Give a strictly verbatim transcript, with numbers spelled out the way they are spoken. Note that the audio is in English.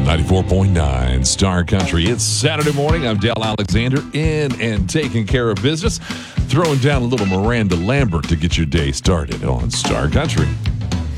ninety-four point nine Star Country. It's Saturday morning. I'm Dale Alexander, in and taking care of business. Throwing down a little Miranda Lambert to get your day started on Star Country.